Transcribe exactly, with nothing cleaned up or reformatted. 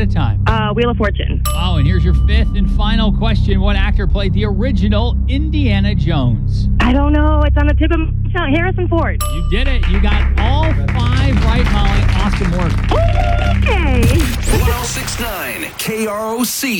a time. Uh, Wheel of Fortune. Oh, and here's your fifth and final question. What actor played the original Indiana Jones? I don't know. It's on the tip of my tongue. Harrison Ford. You did it. You got all five right, Molly. Awesome work. Okay. one oh six point nine K R O C.